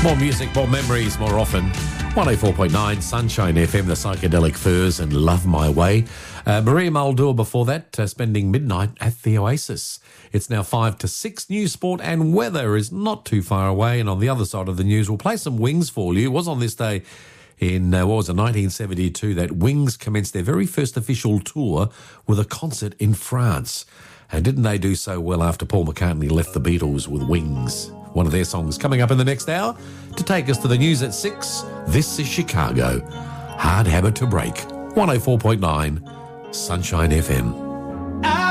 More music, more memories, more often. 104.9 Sunshine FM, the Psychedelic Furs and Love My Way. Maria Muldour before that, spending midnight at the Oasis. It's now 5 to 6. News, sport and weather is not too far away. And on the other side of the news, we'll play some Wings for you. It was on this day in, 1972 that Wings commenced their very first official tour with a concert in France. And didn't they do so well after Paul McCartney left the Beatles with Wings? One of their songs coming up in the next hour. To take us to the news at 6, this is Chicago. Hard Habit to Break. 104.9 Sunshine FM.